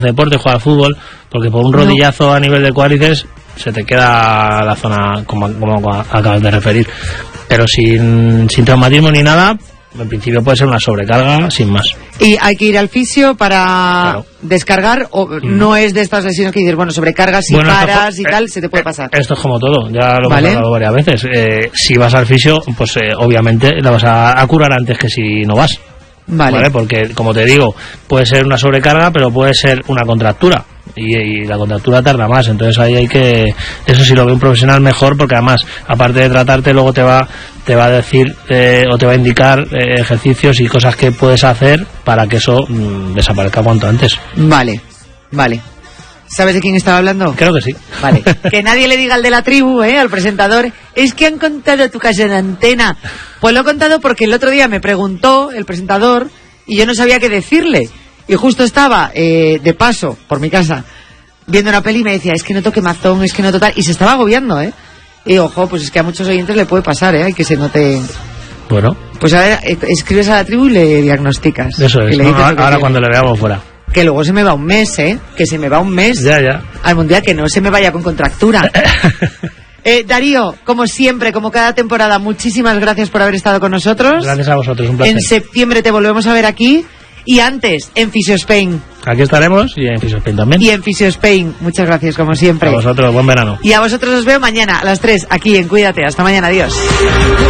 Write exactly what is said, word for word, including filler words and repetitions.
deporte, jugar al fútbol, porque por un rodillazo no. a nivel de cuádriceps se te queda la zona como, como acabas de referir, pero sin, sin traumatismo ni nada, en principio puede ser una sobrecarga sin más. ¿Y hay que ir al fisio para claro. descargar o mm. no es de estas lesiones que dices, bueno, sobrecargas y bueno, paras y eh, tal, se te puede pasar? Esto es como todo, ya lo ¿Vale? hemos hablado varias veces. Eh, si vas al fisio, pues eh, obviamente la vas a, a curar antes que si no vas. Vale. ¿Vale? Porque, como te digo, puede ser una sobrecarga, pero puede ser una contractura. Y, y la contractura tarda más, entonces ahí hay que... Eso sí lo ve un profesional mejor, porque además, aparte de tratarte, luego te va te va a decir eh, o te va a indicar eh, ejercicios y cosas que puedes hacer para que eso mmm, desaparezca cuanto antes. Vale, vale. ¿Sabes de quién estaba hablando? Creo que sí. Vale. Que nadie le diga al de la tribu, ¿eh? Al presentador, es que han contado tu casa en antena. Pues lo he contado porque el otro día me preguntó el presentador y yo no sabía qué decirle. Y justo estaba eh, de paso por mi casa viendo una peli y me decía, es que no toque mazón, es que no total. Y se estaba agobiando, ¿eh? Y ojo, pues es que a muchos oyentes le puede pasar, ¿eh? Hay que se note... Bueno. Pues a ver, escribes a la tribu y le diagnosticas. Eso es, le no, ahora, ahora cuando le veamos fuera. Que luego se me va un mes, ¿eh? Que se me va un mes ya, ya. al Mundial, que no se me vaya con contractura. eh, Darío, como siempre, como cada temporada, muchísimas gracias por haber estado con nosotros. Gracias a vosotros, un placer. En septiembre te volvemos a ver aquí. Y antes, en Fisio Spain. Aquí estaremos y en Fisio Spain también. Y en Fisio Spain, muchas gracias, como siempre. A vosotros, buen verano. Y a vosotros os veo mañana a las tres, aquí en Cuídate. Hasta mañana, adiós.